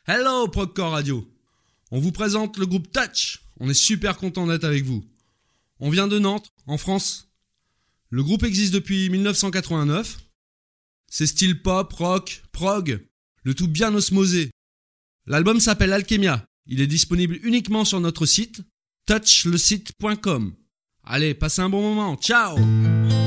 Hello Progcore Radio. On vous présente le groupe Touch. On est super content d'être avec vous. On vient de Nantes, en France. Le groupe existe depuis 1989. C'est style pop, rock, prog, le tout bien osmosé. L'album s'appelle Alchemia. Il est disponible uniquement sur notre site, touchlesite.com. Allez, passez un bon moment. Ciao!